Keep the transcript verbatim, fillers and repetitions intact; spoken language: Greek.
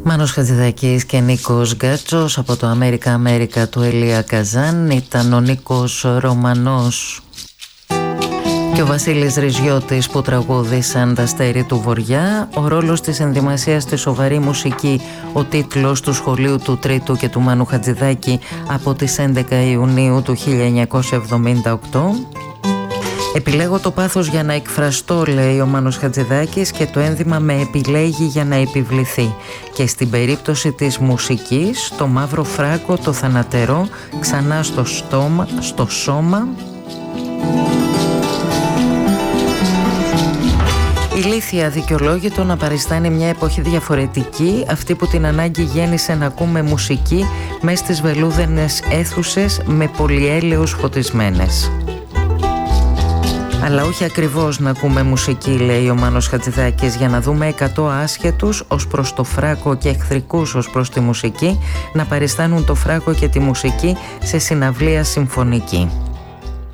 Μάνος Χατζηδάκης και Νίκος Γκάτσος από το Αμέρικα Αμέρικα του Ελία Καζάν. Ήταν ο Νίκος Ρωμανός και ο Βασίλης Ριζιώτης που τραγούδησαν τα Αστέρι του Βοριά. Ο ρόλος της ενδυμασίας στη σοβαρή μουσική, ο τίτλος του σχολείου του Τρίτου και του Μάνου Χατζηδάκη από τις έντεκα Ιουνίου του χίλια εννιακόσια εβδομήντα οκτώ. Επιλέγω το πάθος για να εκφραστώ, λέει ο Μάνος Χατζηδάκης, και το ένδυμα με επιλέγει για να επιβληθεί. Και στην περίπτωση της μουσικής, το μαύρο φράκο, το θανατερό, ξανά στο στόμα, στο σώμα. Ηλίθια αδικαιολόγητο να παριστάνει μια εποχή διαφορετική, αυτή που την ανάγκη γέννησε να ακούμε μουσική μες στις βελούδενες αίθουσες με πολυέλαιους φωτισμένες. Αλλά όχι ακριβώς να ακούμε μουσική, λέει ο Μάνος Χατζηδάκης, για να δούμε εκατό άσχετους ως προς το φράκο και εχθρικούς ως προς τη μουσική να παριστάνουν το φράκο και τη μουσική σε συναυλία συμφωνική.